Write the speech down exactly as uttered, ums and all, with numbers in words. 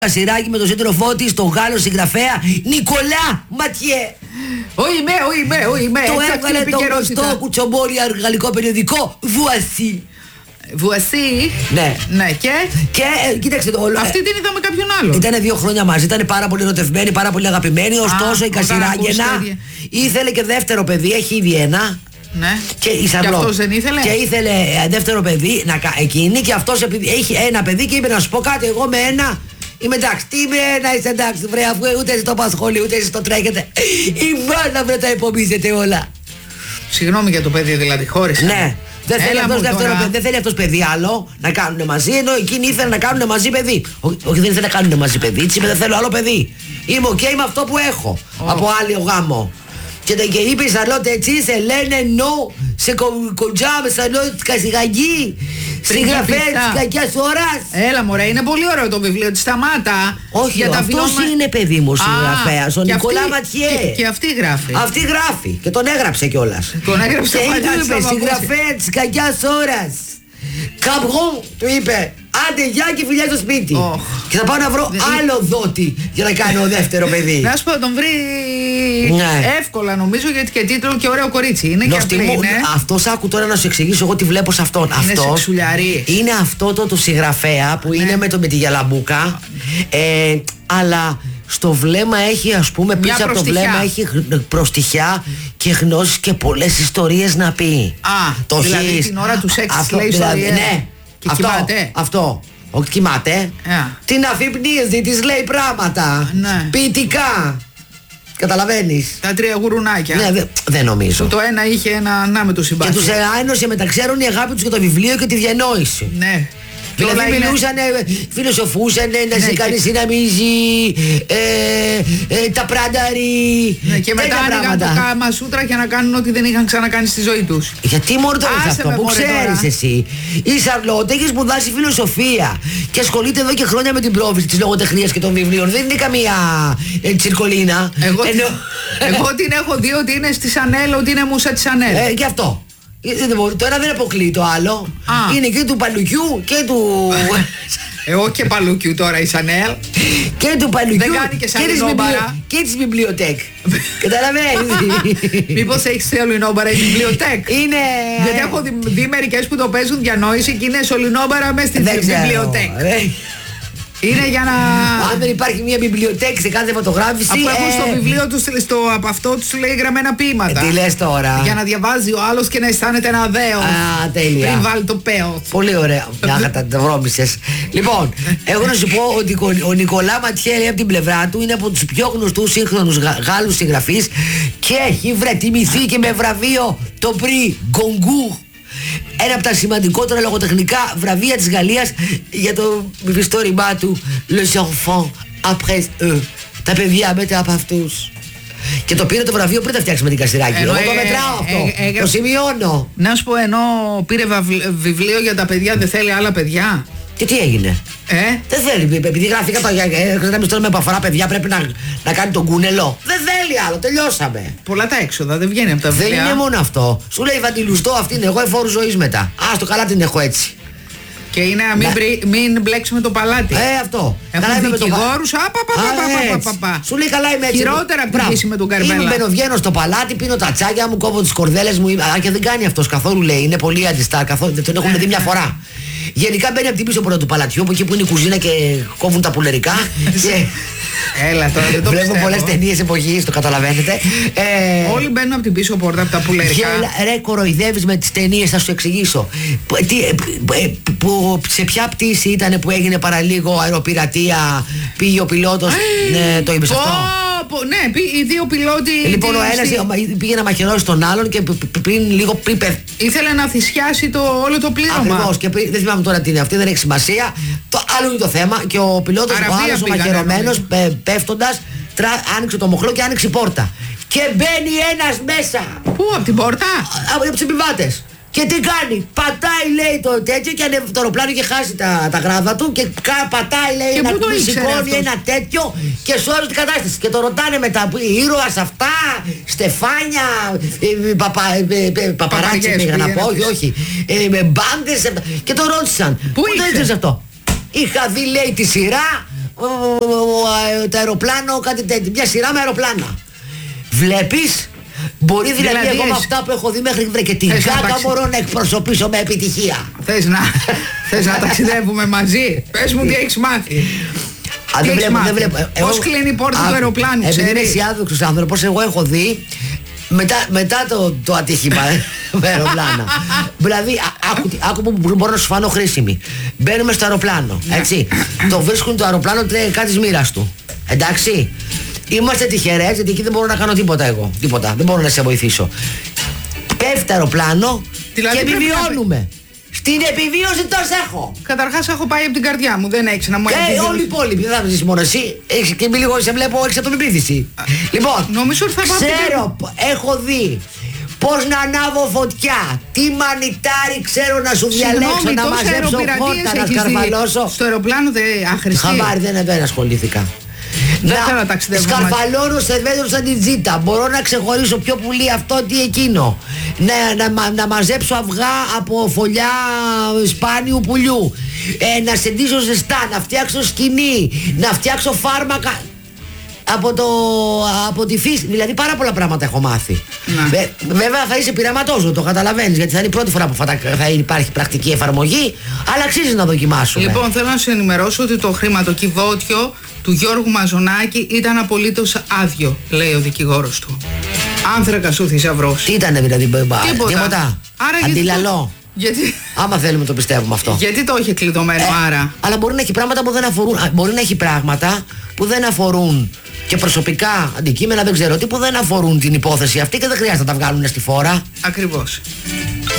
Κασιράκη με τον σύντροφό της, τον Γάλλο συγγραφέα Νικολά Ματιέ. Όχι με, όχι με, όχι με. Το έβγαλε το γνωστό κουτσομπόλια γαλλικό περιοδικό Voici. Voici. Ναι. Ναι, και. Και ε, κοίταξε το όλο. Αυτή την είδαμε κάποιον άλλο. Ήτανε δύο χρόνια μαζί, ήταν πάρα πολύ ερωτευμένοι, πάρα πολύ αγαπημένοι. Ωστόσο η Κασιράκηνα ήθελε και δεύτερο παιδί, έχει ήδη ένα. Ναι. Και, η και αυτός δεν ήθελε. Και ήθελε δεύτερο παιδί να, εκείνη, και αυτός έχει ένα παιδί και είπε να σου πω κάτι, εγώ με ένα είμαι εντάξει. Τι με ένα είσαι εντάξει, βρε, αφού ούτε εσείς το απασχολεί, ούτε εσείς το τρέχετε. Η μάνα βρε τα υπομίζετε όλα. Συγγνώμη για το παιδί, δηλαδή χώρισε. Ναι. Δεν θέλει, αυτός δεύτερο, δεν θέλει αυτός παιδί άλλο να κάνουν μαζί, ενώ εκείνοι ήθελαν να κάνουν μαζί παιδί. Ό, όχι, δεν ήθελε να κάνουν μαζί παιδί, έτσι είπε δεν θέλω άλλο παιδί. Είμαι οκ okay με αυτό που έχω. Oh. Από άλλο γάμο. Και, και είπε η Σαρλότ, έτσι σε λένε νο, σε κοντζάμε Σαρλότ Κασιράκη, συγγραφέα της κακιάς ώρας. Έλα μωρέ, είναι πολύ ωραίο το βιβλίο της, σταμάτα. Όχι, για αυτός τα είναι παιδί μου συγγραφέας, ο Νικολά Ματιέ. Και, και αυτή γράφει. Αυτή γράφει και τον έγραψε κιόλας. Τον έγραψε και του είπε συγγραφέα της κακιάς ώρας. Καμπρόν, του είπε, άντε γεια και φιλιά στο σπίτι. Oh. Και θα πάω να βρω Δεν... άλλο δότη για να κάνω δεύτερο παιδί. Να σου πω, τον βρει ναι. εύκολα νομίζω, γιατί και τίτλο και ωραίο κορίτσι. Είναι και απλή, είναι. Αυτός άκου τώρα να σου εξηγήσω εγώ τι βλέπω σε αυτόν. Είναι αυτός είναι αυτό το, το συγγραφέα που ναι. είναι με, το, με τη γυαλαμπούκα. Ε, αλλά στο βλέμμα έχει, ας πούμε, πίσω από το βλέμμα έχει προστιχιά και γνώσεις και πολλές ιστορίες να πει. Α, το δηλαδή έχεις, την ώρα του σεξ αυτό, λέει δηλαδή, ιστορίες. Ναι, και αυτό, κοιμάται. Αυτό. Όχι κοιμάται. Yeah. Την αφυπνίζει, της λέει πράγματα. Ναι. Ποιητικά. Καταλαβαίνεις. Τα τρία γουρουνάκια. Ναι, δεν δε νομίζω. Το ένα είχε ένα να με το συμπάθειο. Και τους ένωσε μεταξέρουν η αγάπη τους και το βιβλίο και τη διανόηση. Ναι. Δηλαδή μιλούσαν, φιλοσοφούσαν, να ζει κανείς να μην ζει, τα πράνταρι. Και μετά άνοιγαν το Κάμα Σούτρα για να κάνουν ό,τι δεν είχαν ξανακάνει στη ζωή τους. Γιατί μόνο το λες αυτό, που ξέρεις εσύ. Η Σαρλότ έχει σπουδάσει φιλοσοφία και ασχολείται εδώ και χρόνια με την πρόβηση της λογοτεχνίας και των βιβλίων. Δεν είναι καμία τσιρκολίνα. Εγώ την έχω δει ότι είναι στη Σανέλ, ότι είναι μουσα της Σανέλ. Ε, και αυτό. Το ένα δεν αποκλείει το άλλο. Α. Είναι και του Παλουκιού και του. Εγώ και Παλουκιού τώρα η Σανέλ. Και του Παλουκιού. Δεν κάνει και σαν Λινόμπαρα. Και της βιβλιοτέκ. Καταλαβαίνεις. Μήπως έχεις σε Λινόμπαρα η βιβλιοτέκ. Είναι. Γιατί έχω δει μερικές που το παίζουν διανόηση και είναι σε Λινόμπαρα μέσα στην βιβλιοτέκ. Είναι για να. Αν δεν υπάρχει μια βιβλιοτέκη σε κάθε φωτογράφηση. Αφού έχουν ε... στο βιβλίο του, στο, από αυτό του λέει γραμμένα ποίηματα. Ε, τι λες τώρα. Για να διαβάζει ο άλλος και να αισθάνεται ένα δέο. Α, τέλεια. Πριν βάλει το πέος. Πολύ ωραία. Μια τα βρώμησες. Λοιπόν, έχω να σου πω ότι ο Νικολά Ματιέ από την πλευρά του είναι από τους πιο γνωστούς σύγχρονους Γάλλους συγγραφείς και έχει βρε τιμηθεί και με βραβείο το Prix Goncourt. Ένα από τα σημαντικότερα λογοτεχνικά βραβεία της Γαλλίας για το μυθιστόρημά του Les enfants après eux. Τα παιδιά μετά από αυτούς. Και το πήρε το βραβείο πριν τα φτιάξει με την Κασιράκη. Εγώ το μετράω αυτό. Ε, ε, το σημειώνω. Να σου πω, ενώ πήρε βιβλίο για τα παιδιά, δεν θέλει άλλα παιδιά. Και τι έγινε. Ε? Δεν θέλει, επειδή γράφει κατά ένα μισθό με επαφορά παιδιά πρέπει να, να κάνει τον κούνελο. Δεν θέλει άλλο, τελειώσαμε. Πολλά τα έξοδα, δεν βγαίνει από τα βιβλία. Δεν είναι μόνο αυτό. Σου λέει Βαντιλουστό, αυτή είναι εγώ, εφόρου ζωή μετά. Α, το καλά την έχω έτσι. Και είναι να μην, μπρι, μην μπλέξει το παλάτι. Ε, αυτό. Έχουν δικηγόρους, απαπαπαπαπαπαπα. Σου λέει καλά είμαι έτσι. Χειρότερα από την με τον Καρμέλα. Είμαι, βγαίνω στο παλάτι, πίνω τα τσάκια μου, κόβω τις κορδέλες μου. Α, και δεν κάνει αυτός καθόλου, λέει. Είναι πολύ αντιστά, καθόλου. Δεν τον έχουν δει μια φορά. Γενικά μπαίνει από την πίσω πόρτα του παλατιού, από εκεί που είναι η κουζίνα και κόβουν τα πουλερικά. και... Έλα τώρα, δεν το Βλέπω πολλές ταινίες εποχής, το καταλαβαίνετε. Ε... Όλοι μπαίνουν από την πίσω πόρτα, από τα πουλερικά. Και, ρε, κοροϊδεύεις με τις ταινίες, θα σου εξηγήσω. Τι, που, σε ποια πτήση ήταν που έγινε παραλίγο αεροπειρατεία, πήγε ο πιλότος, ναι, το είπες αυτό. Ναι, οι δύο πιλότοι. Λοιπόν, ο ένας πήγε να μαχαιρώσει τον άλλον και πριν λίγο πριν ήθελε να θυσιάσει το, όλο το πλήρωμα. Ακριβώς, και δεν θυμάμαι τώρα τι είναι αυτή, δεν έχει σημασία. Το άλλο είναι το θέμα και ο πιλότος, ο άλλος, ο μαχαιρωμένος, πέφτοντας, άνοιξε το μοχλό και άνοιξε η πόρτα. Και μπαίνει ένας μέσα. Πού, από την πόρτα? Από τους επιβάτες. Και τι κάνει, πατάει λέει το τέτοιο και ανέβει το αεροπλάνο και χάσει τα, τα γράδα του και κα, πατάει λέει και να του σηκώνει ένα τέτοιο και σώζει την κατάσταση. Και το ρωτάνε μετά που ήρωας αυτά, στεφάνια, παπαράτσια πήγα να πω, όχι, όχι, μπάντες και το ρώτησαν. Πού το ήξερες αυτό? Είχα δει λέει τη σειρά το αεροπλάνο, κάτι τέτοιο. Μια σειρά με αεροπλάνα. Βλέπεις, μπορεί δηλαδή, δηλαδή εγώ με αυτά που έχω δει μέχρι βρε και την κάκα μπορώ να εκπροσωπήσω με επιτυχία. Θες να, θες να ταξιδεύουμε μαζί? Πες μου τι έχεις μάθει. Α, δεν βλέπω, δεν βλέπω. Πώς κλείνει η πόρτα του αεροπλάνου, ξέρεις? Επειδή είμαι αισιάδοξος άνθρωπος, εγώ έχω δει μετά, μετά το, το ατύχημα με αεροπλάνα. Δηλαδή, άκου, άκου που μπορώ να σου φανώ χρήσιμη. Μπαίνουμε στο αεροπλάνο, έτσι. Το βρίσκουν το αεροπλάνο, τρέχει κάτι της μοίρας του. Εντάξει. Είμαστε τυχερές, γιατί εκεί δεν μπορώ να κάνω τίποτα εγώ. Τίποτα. Δεν μπορώ να σε βοηθήσω. Πέφτει το αεροπλάνο δηλαδή και επιβιώνουμε. Να... Στην επιβίωση τόσο έχω. Καταρχάς έχω πάει από την καρδιά μου, δεν έχεις να μου επιβίωση. Και όλοι οι υπόλοιποι, δεν θα ζήσεις μόνο εσύ. Έχεις και λίγο, σε βλέπω, έχεις ατομιπίθηση. Λοιπόν, νομίζω ότι θα πάω. Ξέρω, έχω δει πώς να ανάβω φωτιά. Τι μανιτάρι ξέρω να σου διαλέξω, να μαζέψω χόρτα, να σκαρφαλώσω. Στο αεροπλάνο δεν άχρηστη. Χαμπάρι, δεν, δεν ασχολήθηκα. Δεν θέλω να ταξιδεύω. Σκαρφαλώνω σε βέβαιο σαν την τζίτα. Μπορώ να ξεχωρίσω ποιο πουλί αυτό, τι εκείνο. Να, να, να μαζέψω αυγά από φωλιά σπάνιου πουλιού. Ε, να σεντήσω ζεστά, να φτιάξω σκηνή, να φτιάξω φάρμακα. Από, το, από τη φύση. Δηλαδή πάρα πολλά πράγματα έχω μάθει. Βε, βέβαια θα είσαι πειραματόζω, το καταλαβαίνεις, γιατί θα είναι η πρώτη φορά που θα, θα υπάρχει πρακτική εφαρμογή, αλλά αξίζει να δοκιμάσουμε. Λοιπόν, θέλω να σου ενημερώσω ότι το χρηματοκιβώτιο του Γιώργου Μαζονάκη ήταν απολύτως άδειο, λέει ο δικηγόρος του. Άνθρακα σου θησαυρός. Τι ήτανε δηλαδή, μπα, τίποτα. τίποτα. Άρα αντιλαλό. Γιατί... Άμα θέλουμε το πιστεύουμε αυτό. Γιατί το είχε κλειδωμένο, ε, άρα. Αλλά μπορεί να έχει πράγματα που δεν αφορούν. Μπορεί να έχει πράγματα που δεν αφορούν και προσωπικά αντικείμενα, δεν ξέρω τι, που δεν αφορούν την υπόθεση αυτή και δεν χρειάζεται να τα βγάλουν στη φόρα. Ακριβώς.